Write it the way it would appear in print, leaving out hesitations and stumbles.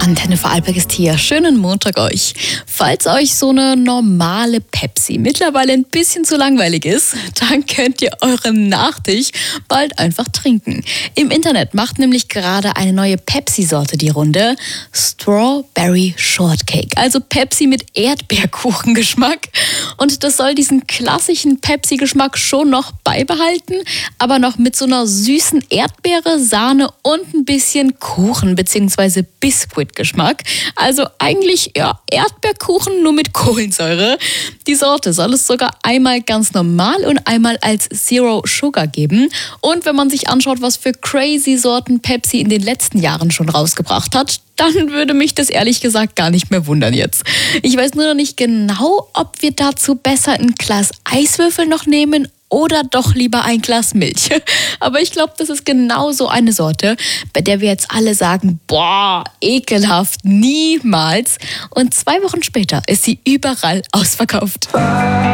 Antenne Vorarlberg ist hier. Schönen Montag euch. Falls euch so eine normale Pepsi mittlerweile ein bisschen zu langweilig ist, dann könnt ihr euren Nachtisch bald einfach trinken. Im Internet macht nämlich gerade eine neue Pepsi-Sorte die Runde. Strawberry Shortcake. Also Pepsi mit Erdbeerkuchengeschmack. Und das soll diesen klassischen Pepsi-Geschmack schon noch beibehalten, aber noch mit so einer süßen Erdbeere, Sahne und ein bisschen Kuchen bzw. Biskuitgeschmack. Also eigentlich Erdbeerkuchen nur mit Kohlensäure. Die Sorte soll es sogar einmal ganz normal und einmal als Zero Sugar geben. Und wenn man sich anschaut, was für crazy Sorten Pepsi in den letzten Jahren schon rausgebracht hat, dann würde mich das ehrlich gesagt gar nicht mehr wundern jetzt. Ich weiß nur noch nicht genau, ob wir dazu besser ein Glas Eiswürfel noch nehmen oder doch lieber ein Glas Milch. Aber ich glaube, das ist genau so eine Sorte, bei der wir jetzt alle sagen, boah, ekelhaft, niemals. Und 2 Wochen später ist sie überall ausverkauft.